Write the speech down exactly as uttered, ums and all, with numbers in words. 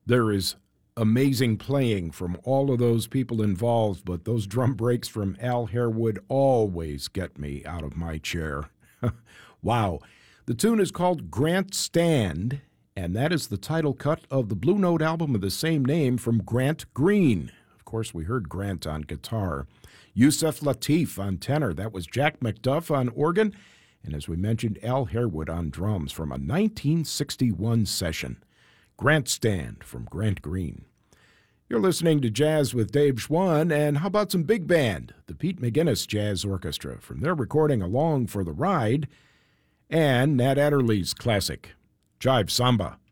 There is amazing playing from all of those people involved, but those drum breaks from Al Harewood always get me out of my chair. Wow. The tune is called Grant Stand, and that is the title cut of the Blue Note album of the same name from Grant Green. Of course, we heard Grant on guitar. Yusef Lateef on tenor. That was Jack McDuff on organ. And as we mentioned, Al Harewood on drums from a nineteen sixty-one session. Grant Stand from Grant Green. You're listening to Jazz with Dave Schwann, and how about some big band? The Pete McGinnis Jazz Orchestra from their recording Along for the Ride, and Nat Adderley's classic, Jive Samba.